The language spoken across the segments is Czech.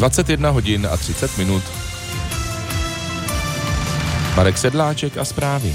21 hodin a 30 minut. Marek Sedláček a zprávy.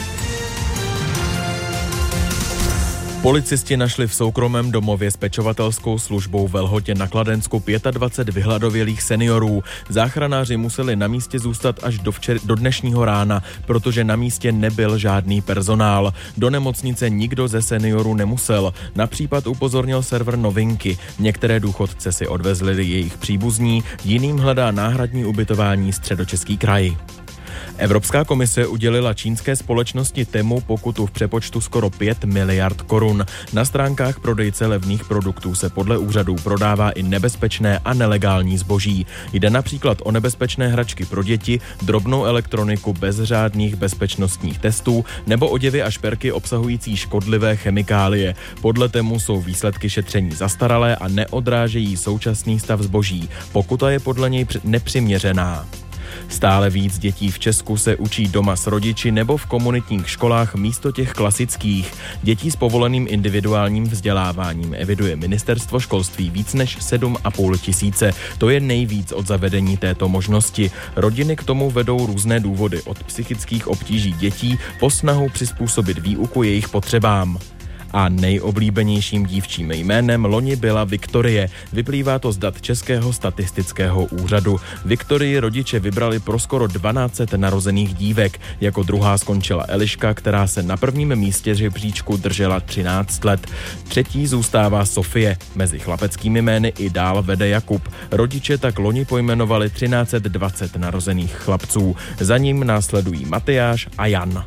Policisté našli v soukromém domově s pečovatelskou službou ve Lhotě na Kladensku 25 vyhladovělých seniorů. Záchranáři museli na místě zůstat až do dnešního rána, protože na místě nebyl žádný personál. Do nemocnice nikdo ze seniorů nemusel. Na případ upozornil server Novinky. Některé důchodce si odvezli jejich příbuzní, jiným hledá náhradní ubytování Středočeský kraj. Evropská komise udělila čínské společnosti Temu pokutu v přepočtu skoro 5 miliard korun. Na stránkách prodejce levných produktů se podle úřadů prodává i nebezpečné a nelegální zboží. Jde například o nebezpečné hračky pro děti, drobnou elektroniku bez řádných bezpečnostních testů nebo oděvy a šperky obsahující škodlivé chemikálie. Podle Temu jsou výsledky šetření zastaralé a neodrážejí současný stav zboží. Pokuta je podle něj nepřiměřená. Stále víc dětí v Česku se učí doma s rodiči nebo v komunitních školách místo těch klasických. Dětí s povoleným individuálním vzděláváním eviduje Ministerstvo školství víc než 7,5 tisíce. To je nejvíc od zavedení této možnosti. Rodiny k tomu vedou různé důvody, od psychických obtíží dětí po snahu přizpůsobit výuku jejich potřebám. A nejoblíbenějším dívčím jménem loni byla Viktorie. Vyplývá to z dat Českého statistického úřadu. Viktorii rodiče vybrali pro skoro 1200 narozených dívek. Jako druhá skončila Eliška, která se na prvním místě žebříčku držela 13 let. Třetí zůstává Sofie. Mezi chlapeckými jmény i dál vede Jakub. Rodiče tak loni pojmenovali 1320 narozených chlapců. Za ním následují Matyáš a Jan.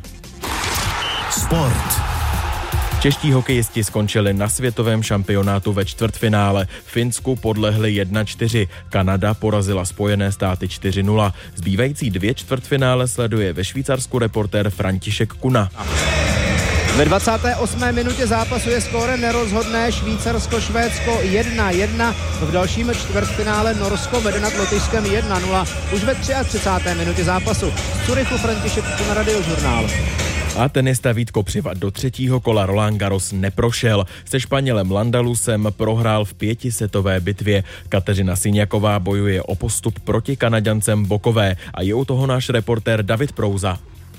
Sport. Čeští hokejisti skončili na světovém šampionátu ve čtvrtfinále. Finsku podlehli 1-4. Kanada porazila Spojené státy 4-0. Zbývající 2 čtvrtfinále sleduje ve Švýcarsku reportér František Kuna. Ve 28. minutě zápasu je skóre nerozhodné. Švýcarsko-Švédsko 1-1. V dalším čtvrtfinále Norsko vede nad Lotyšskem 1-0. Už ve 33. minutě zápasu z Curychu František Kuna, Radiožurnál. A tenista Vít Kopřiva do třetího kola Roland Garros neprošel. Se Španělem Landalusem prohrál v 5setové bitvě. Kateřina Syňaková bojuje o postup proti Kanaďancem Bokové a je u toho náš reportér David Prouza.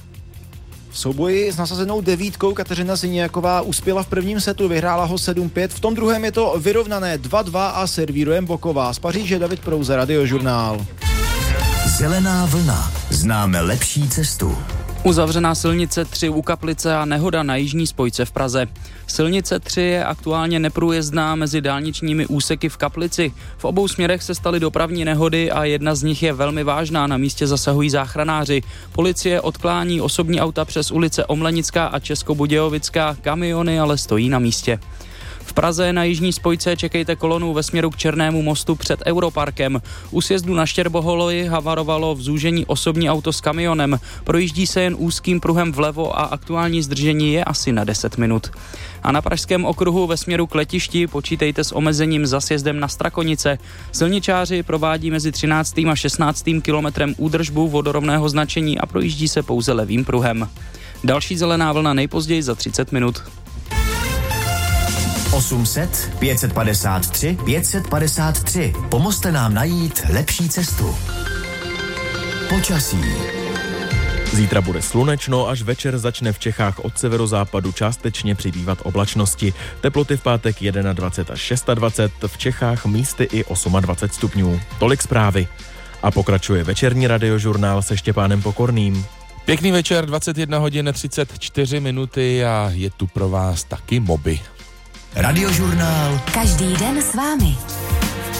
V souboji s nasazenou 9 Kateřina Syňaková uspěla v prvním setu, vyhrála ho 7-5, v tom druhém je to vyrovnané 2-2 a servíruje Boková. Z Paříže David Prouza, Radiožurnál. Zelená vlna. Známe lepší cestu. Uzavřená silnice 3 u Kaplice a nehoda na jižní spojce v Praze. Silnice 3 je aktuálně neprůjezdná mezi dálničními úseky v Kaplici. V obou směrech se staly dopravní nehody a jedna z nich je velmi vážná, na místě zasahují záchranáři. Policie odklání osobní auta přes ulice Omlenická a Českobudějovická, kamiony ale stojí na místě. V Praze na jižní spojce čekejte kolonu ve směru k Černému mostu před Europarkem. U sjezdu na Štěrboholi havarovalo v zúžení osobní auto s kamionem. Projíždí se jen úzkým pruhem vlevo a aktuální zdržení je asi na 10 minut. A na Pražském okruhu ve směru k letišti počítejte s omezením za sjezdem na Strakonice. Silničáři provádí mezi 13. a 16. kilometrem údržbu vodorovného značení a projíždí se pouze levým pruhem. Další zelená vlna nejpozději za 30 minut. 800 553 553. Pomozte nám najít lepší cestu. Počasí. Zítra bude slunečno, až večer začne v Čechách od severozápadu částečně přibývat oblačnosti. Teploty v pátek 21 až 26, v Čechách místy i 28 stupňů. Tolik zprávy. A pokračuje večerní Radiožurnál se Štěpánem Pokorným. Pěkný večer, 21 hodin 34 minuty a je tu pro vás taky Moby. Radiožurnál. Každý den s vámi.